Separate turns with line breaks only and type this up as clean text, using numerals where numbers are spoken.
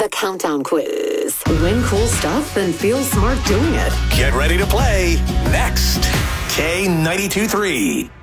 The Countdown Quiz. Win cool stuff and feel smart doing it.
Get ready to play next. K92.3.